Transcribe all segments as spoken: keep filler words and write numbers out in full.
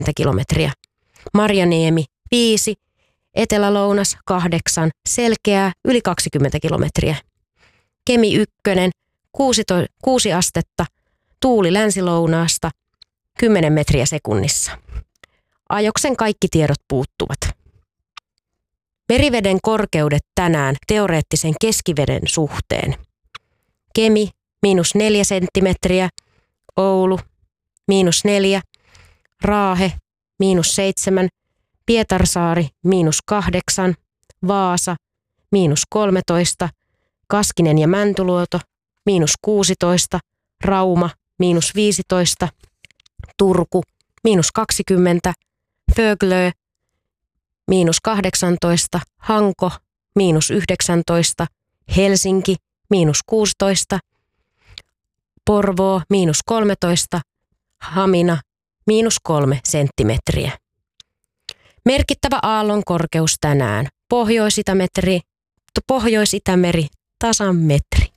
kilometriä. Marjaniemi viisi, Etelä-Lounas kahdeksan, Selkeää yli kaksikymmentä kilometriä. Kemi ykkönen kuusi astetta, tuuli länsi-lounaasta kymmenen metriä sekunnissa. Ajoksen kaikki tiedot puuttuvat. Meriveden korkeudet tänään teoreettisen keskiveden suhteen. Kemi miinus neljä senttimetriä, Oulu miinus neljä, Raahe miinus seitsemän, Pietarsaari miinus kahdeksan, Vaasa miinus kolmetoista, Kaskinen ja Mäntyluoto miinus kuusitoista, Rauma miinus viisitoista, Turku miinus kaksikymmentä, Föglö miinus kahdeksantoista, Hanko miinus yhdeksäntoista, Helsinki miinus kuusitoista, Porvoo miinus kolmetoista, Hamina miinus kolme senttimetriä. Merkittävä aallon korkeus tänään. Pohjois-Itämeri, Pohjois-Itämeri tasan metri.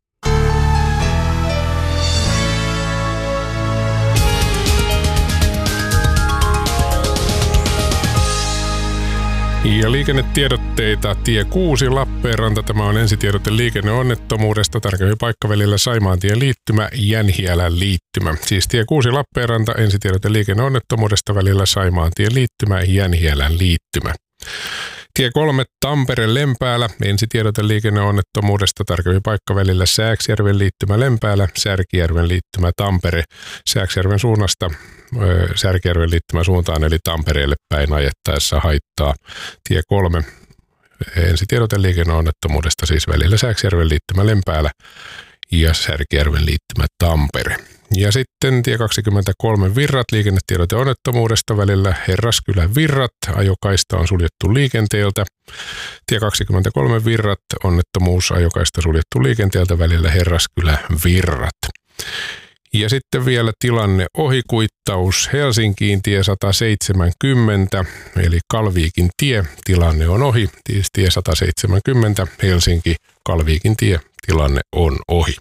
Ja liikennetiedotteita. Tie kuusi Lappeenranta. Tämä on ensitiedote liikenneonnettomuudesta. Tarkemmin paikkavälillä Saimaantien liittymä, Jänhiälän liittymä. Siis tie kuusi Lappeenranta, ensitiedote liikenneonnettomuudesta välillä Saimaantien liittymä, Jänhiälän liittymä. Tie kolme Tampere Lempäälä, ensitiedote liikenneonnettomuudesta, tarkemmin paikkavälillä Sääksjärven liittymä Lempäälä, Särkijärven liittymä Tampere, Sääksjärven suunnasta Särkijärven liittymä suuntaan eli Tampereelle päin ajettaessa haittaa. Tie kolme ensitiedote liikenneonnettomuudesta siis välillä Sääksjärven liittymä Lempäälä ja Särkijärven liittymä Tampere. Ja sitten tie kaksikymmentäkolme Virrat, liikennetiedote onnettomuudesta välillä Herraskylän Virrat, ajokaista on suljettu liikenteeltä. Tie kaksikymmentäkolme Virrat, onnettomuus, ajokaista suljettu liikenteeltä välillä Herraskylä Virrat. Ja sitten vielä tilanne ohikuittaus Helsinkiin tie sata seitsemänkymmentä, eli Kalviikin tie, tilanne on ohi. Tie sata seitsemänkymmentä, Helsinki, Kalviikin tie, tilanne on ohi.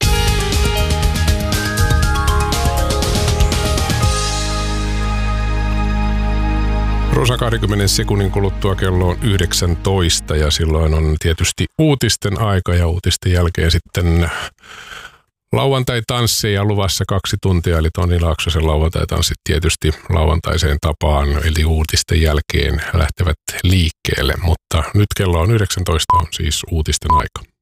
Rosa kaksikymmentä sekunnin kuluttua kello on yhdeksäntoista ja silloin on tietysti uutisten aika ja uutisten jälkeen sitten lauantai-tansseja luvassa kaksi tuntia, eli Toni Laaksosen lauantai-tanssit tietysti lauantaiseen tapaan, eli uutisten jälkeen lähtevät liikkeelle, mutta nyt kello on yhdeksäntoista, on siis uutisten aika.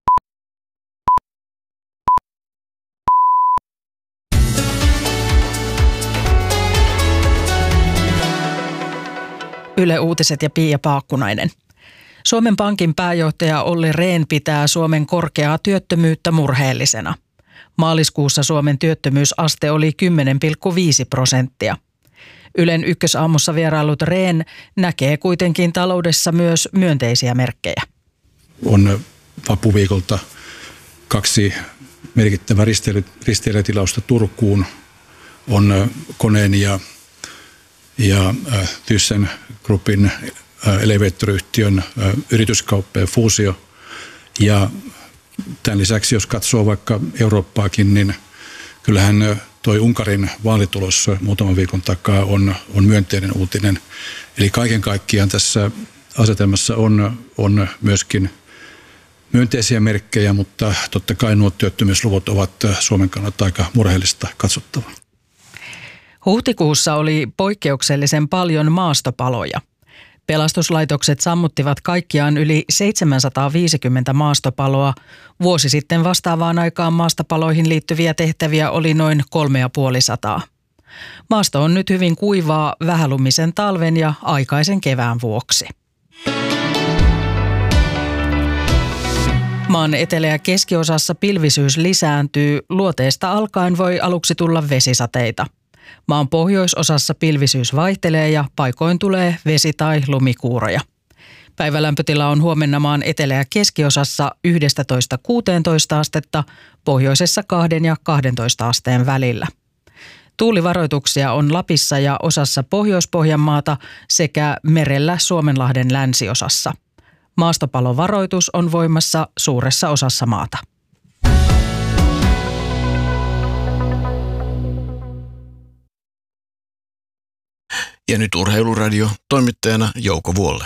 Yle Uutiset ja Pia Paakkunainen. Suomen Pankin pääjohtaja Olli Rehn pitää Suomen korkeaa työttömyyttä murheellisena. Maaliskuussa Suomen työttömyysaste oli kymmenen pilkku viisi prosenttia. Ylen ykkösaamussa vierailut Rehn näkee kuitenkin taloudessa myös myönteisiä merkkejä. On vapuviikolta kaksi merkittävää risteilijätilausta Turkuun. On Koneen ja, ja Thyssen Groupin elevaattoriyhtiön yrityskauppa ja fuusio. Ja tämän lisäksi, jos katsoo vaikka Eurooppaakin, niin kyllähän toi Unkarin vaalitulos muutaman viikon takaa on, on myönteinen uutinen. Eli kaiken kaikkiaan tässä asetelmassa on, on myöskin myönteisiä merkkejä, mutta totta kai nuo työttömyysluvut ovat Suomen kannalta aika murheellista katsottavaa. Huhtikuussa oli poikkeuksellisen paljon maastopaloja. Pelastuslaitokset sammuttivat kaikkiaan yli seitsemänsataaviisikymmentä maastopaloa. Vuosi sitten vastaavaan aikaan maastopaloihin liittyviä tehtäviä oli noin kolmesataa. Maasto on nyt hyvin kuivaa vähälumisen talven ja aikaisen kevään vuoksi. Maan etelä- ja keskiosassa pilvisyys lisääntyy. Luoteesta alkaen voi aluksi tulla vesisateita. Maan pohjoisosassa pilvisyys vaihtelee ja paikoin tulee vesi- tai lumikuuroja. Päivälämpötila on huomenna maan etelä- ja keskiosassa yksitoista kuusitoista astetta, pohjoisessa kaksi ja kaksitoista asteen välillä. Tuulivaroituksia on Lapissa ja osassa Pohjois-Pohjanmaata sekä merellä Suomenlahden länsiosassa. Maastopalovaroitus on voimassa suuressa osassa maata. Ja nyt Urheiluradio, toimittajana Jouko Vuolle.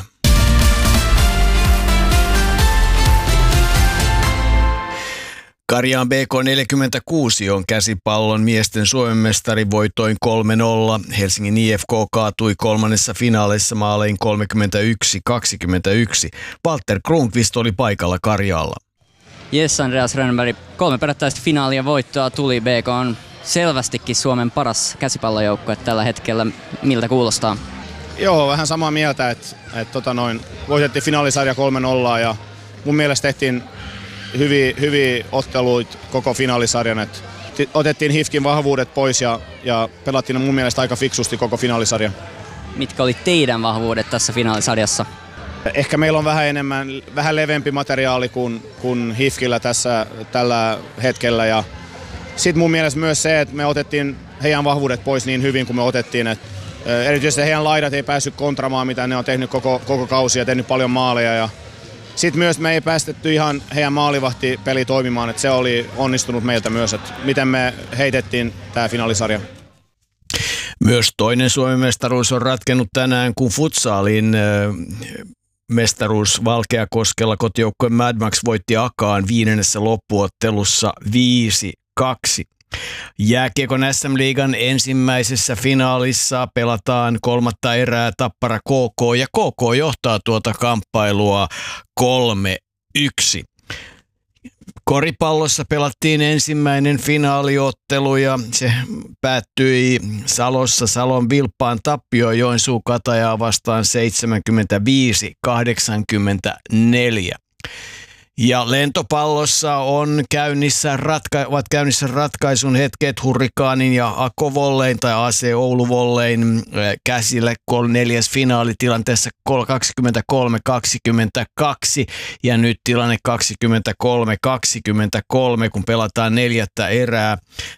Karjaan B K neljäkymmentäkuusi on käsipallon miesten Suomen mestari voitoin kolme nolla. Helsingin I F K kaatui kolmannessa finaalissa maalein kolmekymmentäyksi kaksikymmentäyksi. Walter Kronqvist oli paikalla Karjaalla. Jes, Andreas Rönnberg. Kolme perättäistä finaalia voittoa tuli. B K on selvästikin Suomen paras käsipallojoukkue tällä hetkellä. Miltä kuulostaa? Joo, vähän samaa mieltä, että et, tota noin, voitettiin finaalisarja kolme nolla ja mun mielestä tehtiin hyviä, hyviä otteluita koko finaalisarjan. Et otettiin H I F K:n vahvuudet pois ja, ja pelattiin mun mielestä aika fiksusti koko finaalisarja. Mitkä oli teidän vahvuudet tässä finaalisarjassa? Ehkä meillä on vähän enemmän, vähän leveämpi materiaali kuin, kuin H I F K:llä tässä tällä hetkellä. Ja sitten mun mielestä myös se, että me otettiin heidän vahvuudet pois niin hyvin kuin me otettiin. Et erityisesti heidän laidat ei päässyt kontramaan, mitä ne on tehnyt koko, koko kausi ja tehnyt paljon maaleja. Ja sitten myös me ei päästetty ihan heidän maalivahtipeli toimimaan, että se oli onnistunut meiltä myös, että miten me heitettiin tämä finaalisarja. Myös toinen Suomen mestaruus on ratkennut tänään, kun futsaalin mestaruus Valkeakoskella kotijoukkue Mad Max voitti Akaan viidennessä loppuottelussa viisi kaksi. Jääkiekon S M-liigan ensimmäisessä finaalissa pelataan kolmatta erää Tappara K K ja K K johtaa tuota kamppailua kolme yksi. Koripallossa pelattiin ensimmäinen finaaliottelu ja se päättyi Salossa Salon Vilppaan tappioon Joensuu Katajaa vastaan seitsemänkymmentäviisi kahdeksankymmentäneljä. Ja lentopallossa on käynnissä ratka- ovat käynnissä ratkaisun hetket Hurrikaanin ja Ako Volleyn tai A C Oulu Volleyn käsillä neljäs finaalitilanteessa kaksikymmentäkolme kaksikymmentäkaksi ja nyt tilanne kaksikymmentäkolme kaksikymmentäkolme, kun pelataan neljättä erää.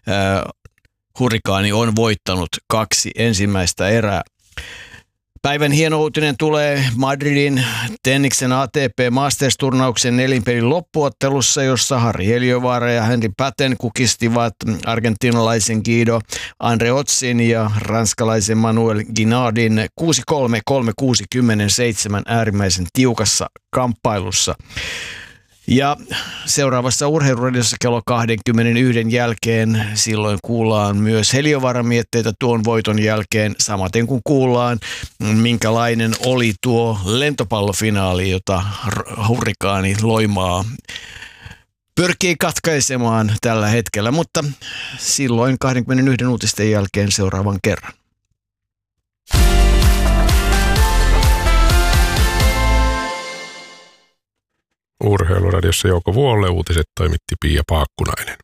Hurrikaani on voittanut kaksi ensimmäistä erää. Päivän hieno uutinen tulee Madridin tenniksen A T P Masters-turnauksen nelinpelin loppuottelussa, jossa Harri Heliövaara ja Henri Paten kukistivat argentinalaisen Guido Andreotsin ja ranskalaisen Manuel Guinardin kuusi kolme kolme kuusi seitsemän äärimmäisen tiukassa kamppailussa. Ja seuraavassa Urheiluradiossa kello kaksikymmentäyksi jälkeen silloin kuullaan myös Heliövaaran mietteitä tuon voiton jälkeen, samaten kuin kuullaan, minkälainen oli tuo lentopallofinaali, jota Hurrikaani Loimaa pyrkii katkaisemaan tällä hetkellä, mutta silloin kaksikymmentäyksi uutisten jälkeen seuraavan kerran. Urheiluradiossa Jouko Vuolle, uutiset toimitti Pia Paakkunainen.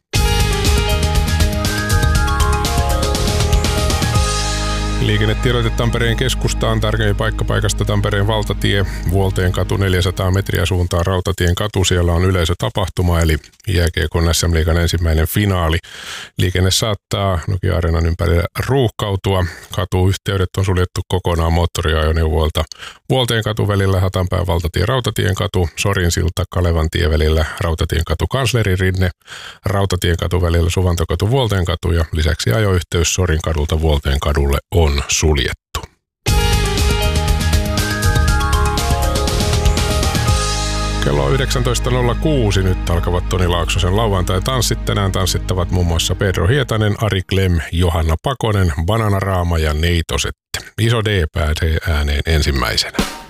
Liikennetiedote Tampereen keskustaan, tärkein paikka paikasta Tampereen valtatie, Vuolteen katu neljäsataa metriä suuntaan Rautatien katu. Siellä on yleisötapahtuma eli jääkiekon S M-liigan ensimmäinen finaali. Liikenne saattaa Nokia-areenan ympärillä ruuhkautua. Katuyhteydet on suljettu kokonaan moottoriajoneuvoilta. Vuolteen katu välillä Hatanpää valtatie Rautatien katu, Sorinsilta Kalevantie välillä Rautatien katu Kanslerin rinne, Rautatien katu välillä Suvantokatu Vuolteen katu ja lisäksi ajoyhteys Sorin kadulta Vuolteen kadulle on suljettu. Kello on yhdeksäntoista nolla kuusi. Nyt alkavat Toni Laaksosen lauantai-tanssit. Tänään tanssittavat muun muassa Pedro Hietanen, Ari Klem, Johanna Pakonen, Bananaraama ja Neitosette. Iso D pääsee ääneen ensimmäisenä.